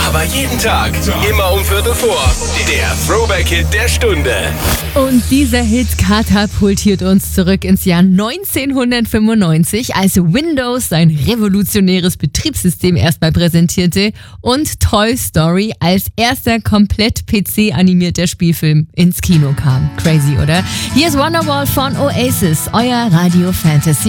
Aber jeden Tag, immer um 4:45. Der Throwback-Hit der Stunde. Und dieser Hit katapultiert uns zurück ins Jahr 1995, als Windows sein revolutionäres Betriebssystem erstmal präsentierte und Toy Story als erster komplett PC-animierter Spielfilm ins Kino kam. Crazy, oder? Hier ist Wonderwall von Oasis, euer Radio Fantasy.